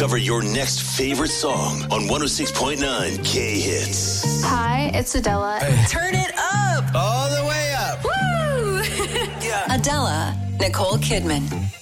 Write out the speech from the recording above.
Discover your next favorite song on 106.9 K-Hits. Hi, it's Adela. Turn it up! All the way up. Woo! Adela, Nicole Kidman.